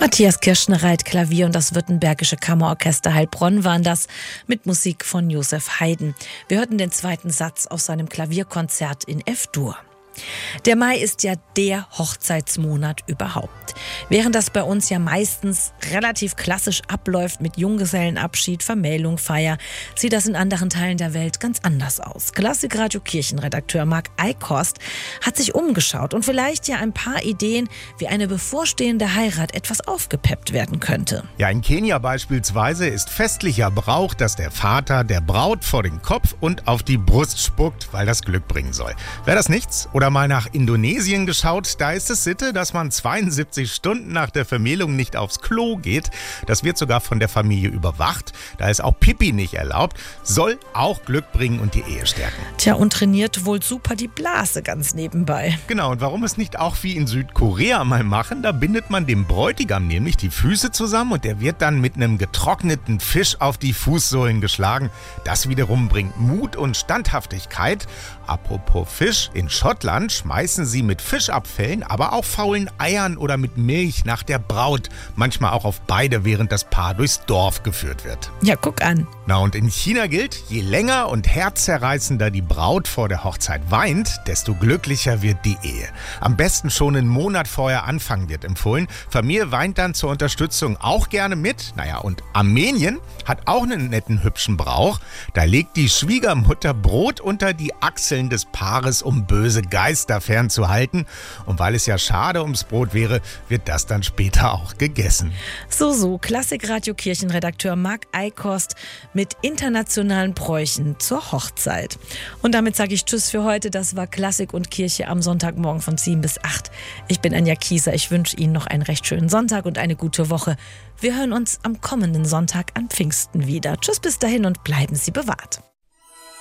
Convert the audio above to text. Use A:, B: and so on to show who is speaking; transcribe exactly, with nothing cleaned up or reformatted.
A: Matthias Kirschner-Reit, Klavier und das Württembergische Kammerorchester Heilbronn waren das mit Musik von Josef Haydn. Wir hörten den zweiten Satz aus seinem Klavierkonzert in F-Dur. Der Mai ist ja der Hochzeitsmonat überhaupt. Während das bei uns ja meistens relativ klassisch abläuft mit Junggesellenabschied, Vermählung, Feier, sieht das in anderen Teilen der Welt ganz anders aus. Klassikradio Kirchenredakteur Marc Eichhorst hat sich umgeschaut und vielleicht ja ein paar Ideen, wie eine bevorstehende Heirat etwas aufgepeppt werden könnte.
B: Ja, in Kenia beispielsweise ist festlicher Brauch, dass der Vater der Braut vor den Kopf und auf die Brust spuckt, weil das Glück bringen soll. Wäre das nichts? Oder mal nach Indonesien geschaut, da ist es Sitte, dass man zweiundsiebzig Stunden nach der Vermählung nicht aufs Klo geht. Das wird sogar von der Familie überwacht. Da ist auch Pipi nicht erlaubt. Soll auch Glück bringen und die Ehe stärken.
A: Tja, und trainiert wohl super die Blase ganz nebenbei.
B: Genau, und warum es nicht auch wie in Südkorea mal machen, da bindet man dem Bräutigam nämlich die Füße zusammen und der wird dann mit einem getrockneten Fisch auf die Fußsohlen geschlagen. Das wiederum bringt Mut und Standhaftigkeit. Apropos Fisch, in Schottland schmeißen sie mit Fischabfällen, aber auch faulen Eiern oder mit Milch nach der Braut. Manchmal auch auf beide, während das Paar durchs Dorf geführt wird.
A: Ja, guck an.
B: Na, und in China gilt, je länger und herzzerreißender die Braut vor der Hochzeit weint, desto glücklicher wird die Ehe. Am besten schon einen Monat vorher anfangen wird empfohlen. Familie weint dann zur Unterstützung auch gerne mit. Naja, und Armenien hat auch einen netten, hübschen Brauch. Da legt die Schwiegermutter Brot unter die Achseln des Paares, um böse Geister fernzuhalten. Und weil es ja schade ums Brot wäre, wird das dann später auch gegessen.
A: So, so, Klassikradio Kirchenredakteur Marc Eichhorst mit internationalen Bräuchen zur Hochzeit. Und damit sage ich Tschüss für heute. Das war Klassik und Kirche am Sonntagmorgen von sieben bis acht. Ich bin Anja Kieser. Ich wünsche Ihnen noch einen recht schönen Sonntag und eine gute Woche. Wir hören uns am kommenden Sonntag an Pfingsten wieder. Tschüss bis dahin und bleiben Sie bewahrt.